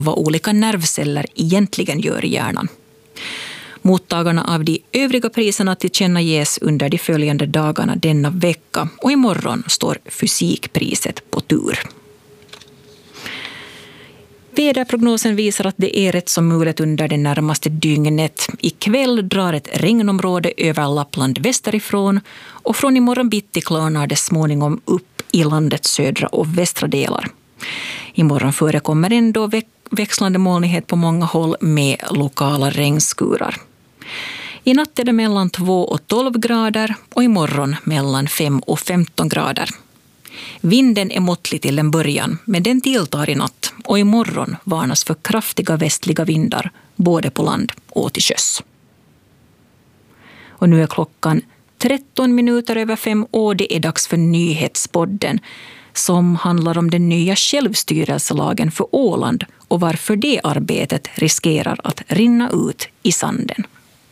vad olika nervceller egentligen gör i hjärnan. Mottagarna av de övriga priserna tillkännages under de följande dagarna denna vecka, och imorgon står fysikpriset på tur. Väderprognosen visar att det är rätt som mulet under det närmaste dygnet. Ikväll drar ett regnområde över Lappland västerifrån, och från imorgon bitti klarnar det småningom upp i landets södra och västra delar. Imorgon förekommer ändå växlande molnighet på många håll med lokala regnskurar. I natt är det mellan 2 och 12 grader och imorgon mellan 5 och 15 grader. Vinden är måttlig till en början, men den tilltar i natt, och imorgon varnas för kraftiga västliga vindar både på land och till sjöss. Och nu är klockan 13 minuter över 5 och det är dags för nyhetspodden som handlar om den nya självstyrelselagen för Åland och varför det arbetet riskerar att rinna ut i sanden.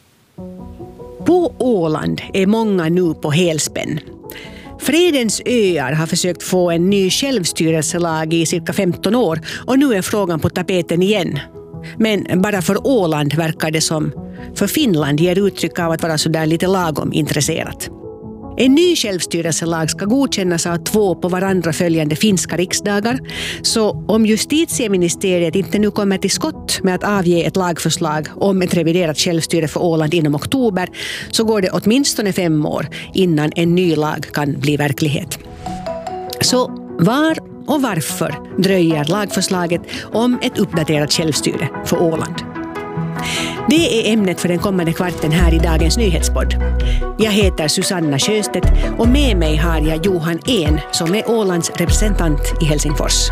På Åland är många nu på helspänn. Fredens öar har försökt få en ny självstyrelselag i cirka 15 år och nu är frågan på tapeten igen. Men bara för Åland verkar det som för Finland ger uttryck av att vara så där lite lagom intresserat. En ny självstyrelselag ska godkännas av 2 på varandra följande finska riksdagar, så om justitieministeriet inte nu kommer till skott med att avge ett lagförslag om ett reviderat självstyre för Åland inom oktober, så går det åtminstone 5 år innan en ny lag kan bli verklighet. Så var och varför dröjer lagförslaget om ett uppdaterat självstyre för Åland? Det är ämnet för den kommande kvarten här i dagens nyhetspodd. Jag heter Susanna Sjöstedt och med mig har jag Johan En som är Ålands representant i Helsingfors.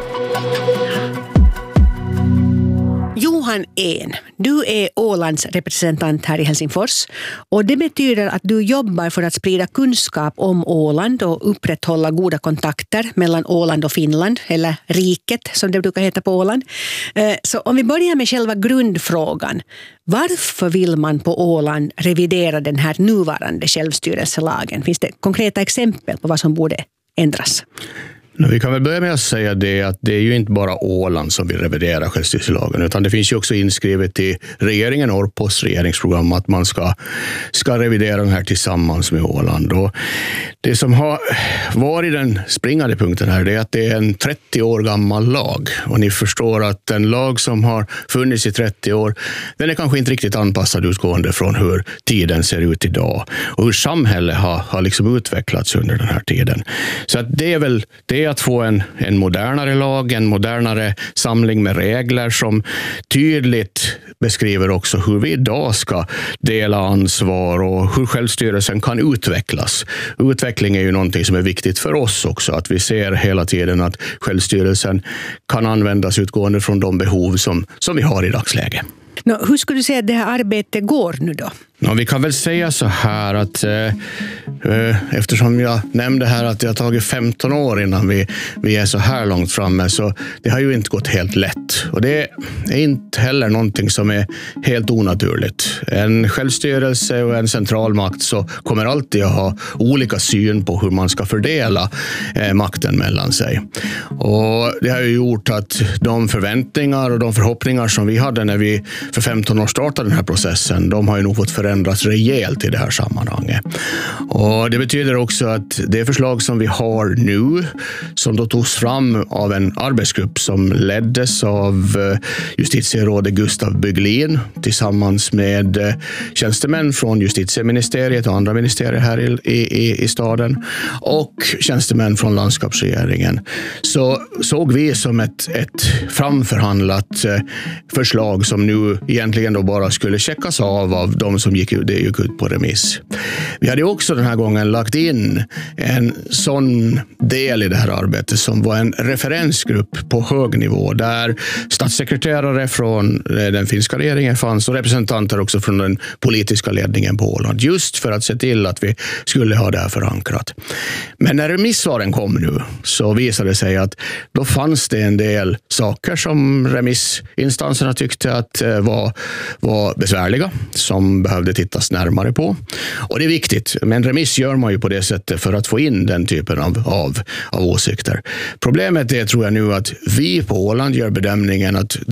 Johan En, du är Ålands representant här i Helsingfors och det betyder att du jobbar för att sprida kunskap om Åland och upprätthålla goda kontakter mellan Åland och Finland, eller riket som det brukar heta på Åland. Så om vi börjar med själva grundfrågan. Varför vill man på Åland revidera den här nuvarande självstyrelselagen? Finns det konkreta exempel på vad som borde ändras? Vi kan väl börja med att säga det att det är ju inte bara Åland som vill revidera självstyrelselagen, utan det finns ju också inskrivet i regeringen och Orpos regeringsprogram att man ska revidera den här tillsammans med Åland. Och det som har varit den springande punkten här är att det är en 30 år gammal lag. Och ni förstår att en lag som har funnits i 30 år, den är kanske inte riktigt anpassad utgående från hur tiden ser ut idag och hur samhället har liksom utvecklats under den här tiden. Så att det är väl det att få en modernare lag, en modernare samling med regler som tydligt beskriver också hur vi idag ska dela ansvar och hur självstyrelsen kan utvecklas. Utveckling är ju någonting som är viktigt för oss också, att vi ser hela tiden att självstyrelsen kan användas utgående från de behov som vi har i dagsläget. Hur skulle du säga att det här arbetet går nu då? Vi kan väl säga så här att eftersom jag nämnde här att det har tagit 15 år innan vi är så här långt framme, så det har ju inte gått helt lätt. Och det är inte heller någonting som är helt onaturligt. En självstyrelse och en centralmakt så kommer alltid att ha olika syn på hur man ska fördela makten mellan sig. Och det har ju gjort att de förväntningar och de förhoppningar som vi hade när vi för 15 år startade den här processen, de har ju nog fått förändras rejält i det här sammanhanget. Och det betyder också att det förslag som vi har nu, som då togs fram av en arbetsgrupp som leddes av justitierådet Gustav Bygglin tillsammans med tjänstemän från justitieministeriet och andra ministerier här i staden och tjänstemän från landskapsregeringen, så såg vi som ett framförhandlat förslag som nu egentligen då bara skulle checkas av de som gick ut på remiss. Vi hade också den här gången lagt in en sån del i det här arbetet som var en referensgrupp på hög nivå där statssekreterare från den finska regeringen fanns och representanter också från den politiska ledningen på Åland, just för att se till att vi skulle ha det här förankrat. Men när remissvaren kom nu så visade det sig att då fanns det en del saker som remissinstanserna tyckte att var besvärliga, som behövde behöver det tittas närmare på. Och det är viktigt, men remiss gör man ju på det sättet för att få in den typen av åsikter. Problemet är, tror jag nu, att vi på Åland gör bedömningen att